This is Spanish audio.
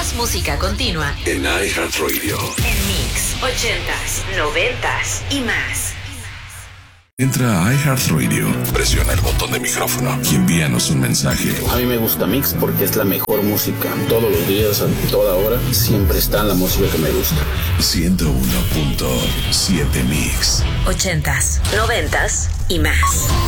Más música continua en iHeartRadio. En Mix 80s, 90s y más. Entra a iHeartRadio, presiona el botón de micrófono y envíanos un mensaje. A mí me gusta Mix porque es la mejor música. Todos los días, a toda hora, siempre está la música que me gusta. 101.7 Mix. 80s, 90s y más.